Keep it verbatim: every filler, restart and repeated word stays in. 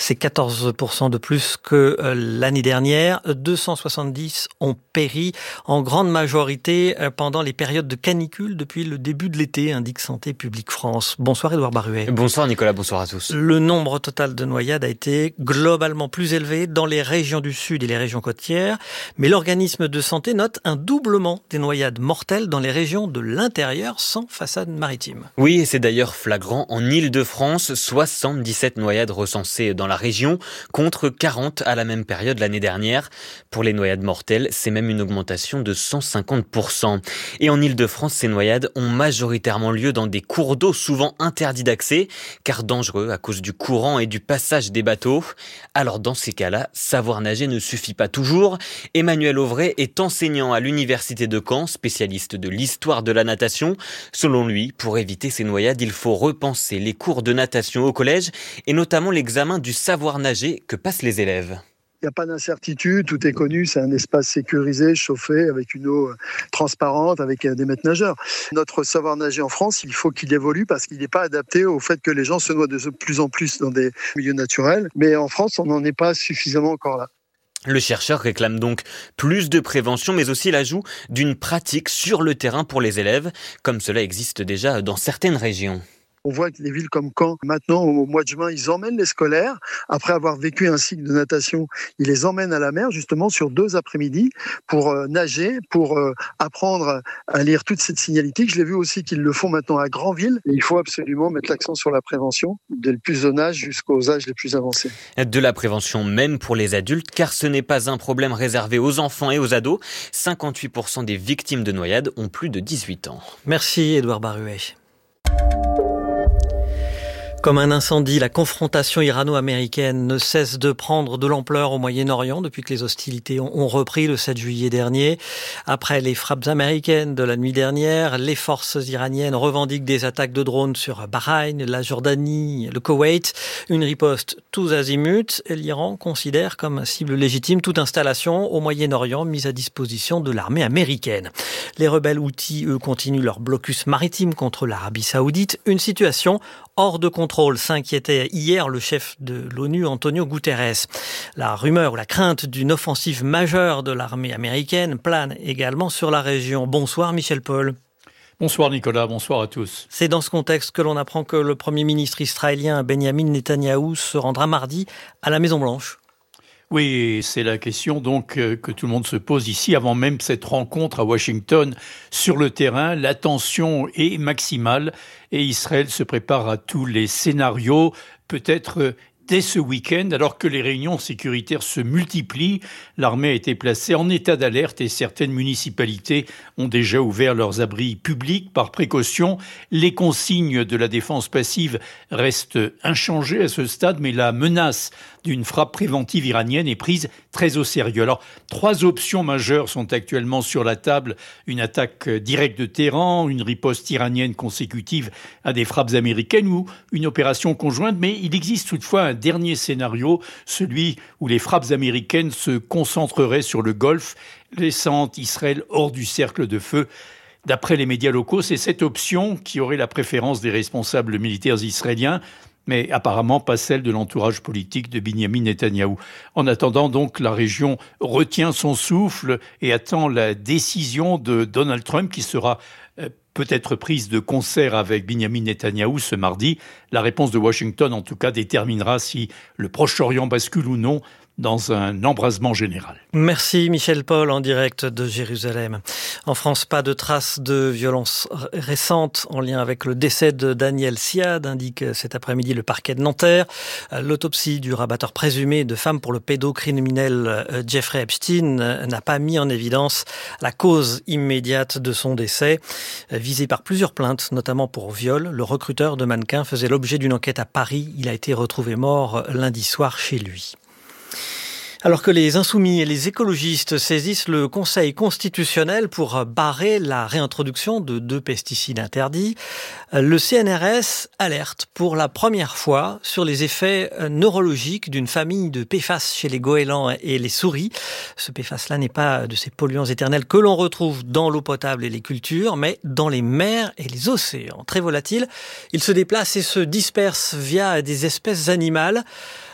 C'est quatorze pour cent de plus que l'année dernière. deux cent soixante-dix ont péri, en grande majorité pendant les périodes de canicule depuis le début de l'été, indique Santé publique France. Bonsoir Édouard Baruet. Bonsoir Nicolas, bonsoir à tous. Le nombre total de noyades a été globalement plus élevé dans les régions du sud et les régions côtières, mais l'organisme de santé note un doublement des noyades mortelles dans les régions de l'intérieur sans façade maritime. Oui, et c'est d'ailleurs flagrant en Île-de-France, soixante-dix-sept noyades recensées dans la région contre quarante à la même période l'année dernière. Pour les noyades mortelles, c'est même une augmentation de cent cinquante pour cent. Et en Île-de-France, ces noyades ont majoritairement lieu dans des cours d'eau souvent interdits d'accès, car dangereux à cause du courant et du passage des bateaux. Alors dans ces cas-là, savoir nager ne suffit pas toujours. Emmanuel Auvray est enseignant à l'université de Caen, spécialiste de l'histoire de la natation. Selon lui, pour éviter ces noyades, il faut repenser les cours de natation au collège et notamment l'examen du savoir nager que passent les élèves. Il n'y a pas d'incertitude, tout est connu, c'est un espace sécurisé, chauffé, avec une eau transparente, avec des maîtres nageurs. Notre savoir nager en France, il faut qu'il évolue parce qu'il n'est pas adapté au fait que les gens se noient de plus en plus dans des milieux naturels. Mais en France, on n'en est pas suffisamment encore là. Le chercheur réclame donc plus de prévention, mais aussi l'ajout d'une pratique sur le terrain pour les élèves, comme cela existe déjà dans certaines régions. On voit que les villes comme Caen, maintenant, au mois de juin, ils emmènent les scolaires. Après avoir vécu un cycle de natation, ils les emmènent à la mer, justement, sur deux après-midi, pour euh, nager, pour euh, apprendre à lire toute cette signalétique. Je l'ai vu aussi qu'ils le font maintenant à Granville. Et il faut absolument mettre l'accent sur la prévention, dès le plus jeune âge jusqu'aux âges les plus avancés. De la prévention même pour les adultes, car ce n'est pas un problème réservé aux enfants et aux ados. cinquante-huit pour cent des victimes de noyades ont plus de dix-huit ans. Merci Édouard Baruet. Comme un incendie, la confrontation irano-américaine ne cesse de prendre de l'ampleur au Moyen-Orient depuis que les hostilités ont repris le sept juillet dernier. Après les frappes américaines de la nuit dernière, les forces iraniennes revendiquent des attaques de drones sur Bahreïn, la Jordanie, le Koweït. Une riposte tous azimuts. L'Iran considère comme cible légitime toute installation au Moyen-Orient mise à disposition de l'armée américaine. Les rebelles houthis, eux, continuent leur blocus maritime contre l'Arabie Saoudite. Une situation hors de contrôle, s'inquiétait hier le chef de l'ONU, Antonio Guterres. La rumeur ou la crainte d'une offensive majeure de l'armée américaine plane également sur la région. Bonsoir Michel Paul. Bonsoir Nicolas, bonsoir à tous. C'est dans ce contexte que l'on apprend que le Premier ministre israélien Benjamin Netanyahou se rendra mardi à la Maison-Blanche. Oui, c'est la question donc que tout le monde se pose ici avant même cette rencontre à Washington. Sur le terrain, la tension est maximale et Israël se prépare à tous les scénarios, peut-être dès ce week-end, alors que les réunions sécuritaires se multiplient. L'armée a été placée en état d'alerte et certaines municipalités ont déjà ouvert leurs abris publics par précaution. Les consignes de la défense passive restent inchangées à ce stade, mais la menace d'une frappe préventive iranienne est prise très au sérieux. Alors, trois options majeures sont actuellement sur la table. Une attaque directe de Téhéran, une riposte iranienne consécutive à des frappes américaines ou une opération conjointe. Mais il existe toutefois un dernier scénario, celui où les frappes américaines se concentreraient sur le Golfe, laissant Israël hors du cercle de feu. D'après les médias locaux, c'est cette option qui aurait la préférence des responsables militaires israéliens, mais apparemment pas celle de l'entourage politique de Benjamin Netanyahou. En attendant donc, la région retient son souffle et attend la décision de Donald Trump qui sera euh, peut-être prise de concert avec Benjamin Netanyahou ce mardi. La réponse de Washington, en tout cas, déterminera si le Proche-Orient bascule ou non dans un embrasement général. Merci Michel Paul en direct de Jérusalem. En France, pas de traces de violences récentes en lien avec le décès de Daniel Siad, indique cet après-midi le parquet de Nanterre. L'autopsie du rabatteur présumé de femmes pour le pédocriminel Jeffrey Epstein n'a pas mis en évidence la cause immédiate de son décès. Visé par plusieurs plaintes, notamment pour viol, le recruteur de mannequins faisait l'objet d'une enquête à Paris. Il a été retrouvé mort lundi soir chez lui. Alors que les insoumis et les écologistes saisissent le Conseil constitutionnel pour barrer la réintroduction de deux pesticides interdits, le C N R S alerte pour la première fois sur les effets neurologiques d'une famille de P F A S chez les goélands et les souris. Ce P F A S-là n'est pas de ces polluants éternels que l'on retrouve dans l'eau potable et les cultures, mais dans les mers et les océans. Très volatiles, ils se déplacent et se dispersent via des espèces animales.